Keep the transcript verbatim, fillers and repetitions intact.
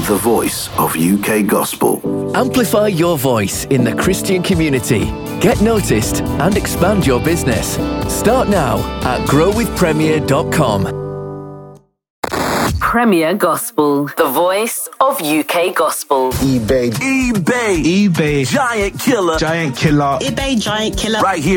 the voice of U K gospel. Amplify your voice in the Christian community. Get noticed and expand your business. Start now at grow with premier dot com. Premier Gospel, the voice of U K gospel. eBay. eBay. eBay. Giant killer. Giant killer. eBay Giant Killer. Right here.